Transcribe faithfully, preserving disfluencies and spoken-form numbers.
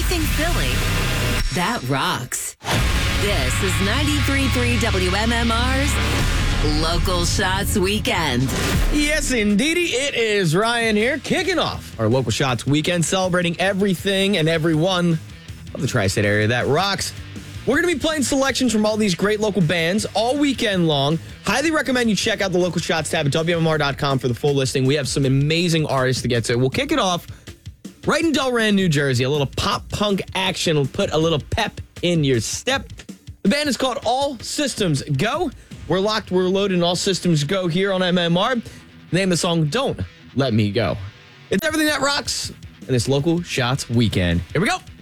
everything Philly that rocks. This is ninety-three point three W M M R's Local Shots Weekend. Yes, indeedy. It is Ryan here, kicking off our Local Shots Weekend, celebrating everything and everyone of the tri-state area that rocks. We're going to be playing selections from all these great local bands all weekend long. Highly recommend you check out the Local Shots tab at W M R dot com for the full listing. We have some amazing artists to get to. We'll kick it off right in Delran, New Jersey. A little pop punk action will put a little pep in your step. The band is called All Systems Go. We're locked, we're loaded, and all systems go here on M M R. The name of the song, Don't Let Me Go. It's everything that rocks in this Local Shots Weekend. Here we go.